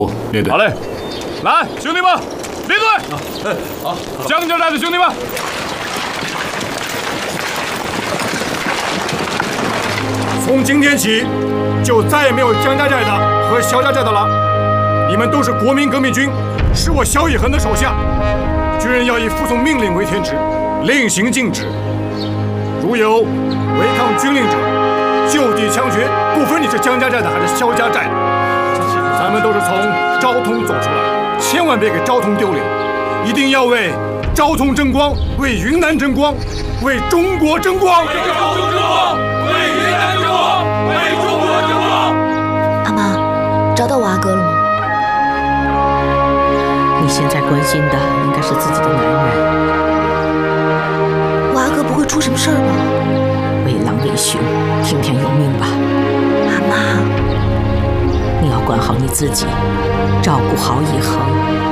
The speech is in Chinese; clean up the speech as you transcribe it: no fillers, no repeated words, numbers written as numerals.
列队。 好嘞，来，兄弟们，列队。好，江家寨的兄弟们。 从今天起，就再也没有江家寨的和萧家寨的了。你们都是国民革命军，是我萧以恒的手下。军人要以服从命令为天职，令行禁止。如有违抗军令者，就地枪决，不分你是江家寨的还是萧家寨的。咱们都是从昭通走出来，千万别给昭通丢脸，一定要为昭通争光，为云南争光，为中国争光。为昭通争光，为云南争光，为中国争光。 阿妈，找到我阿哥了吗？ 你现在关心的应该是自己的男人。 我阿哥不会出什么事儿吧？ 为狼为熊，听天由命吧。 阿妈， 你要管好你自己，照顾好以恒。